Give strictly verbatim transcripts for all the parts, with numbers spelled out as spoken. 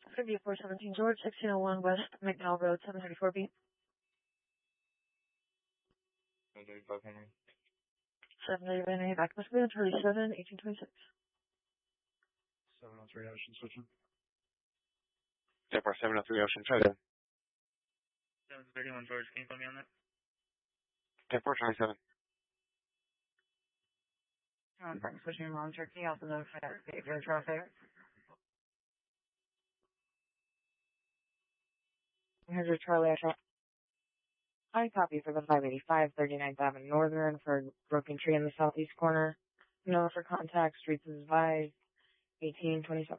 fifty-four seventeen George, sixteen oh one West McDowell Road, seven thirty-four B. seven thirty-five Henry. seven thirty-five Henry, back to Smith, Charlie seven, eighteen twenty-six. seven oh three Ocean switching. Denver seven oh three Ocean, try that. seven thirty-one George, can you put me on that? Denver twenty-seven. Um, Frank switching wrong Turkey, also notify that behavior traffic. Here's your Charlie, I try. I copy for the five eighty-five thirty-ninth Avenue Northern for broken tree in the southeast corner. No for contact, streets is advised, eighteen twenty-seven.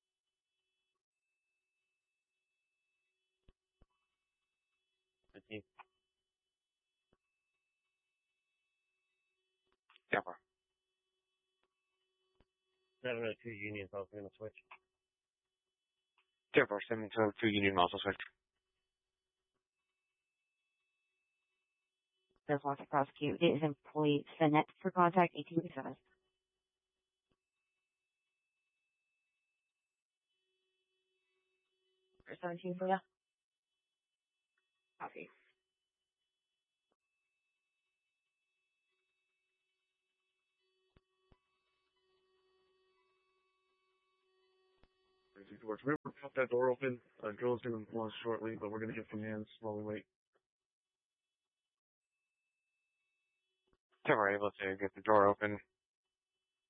fifteen. Denver. seven oh two Union's also going to switch. Denver seven oh two Union also switch. There's lots to prosecute. It is employee Senate for contact, eighteen twenty-seven. seventeen for ya. Copy. George, we're going to pop that door open. Uh, Joel's going to launch shortly, but we're going to get some hands while we wait. Denver able to get the door open.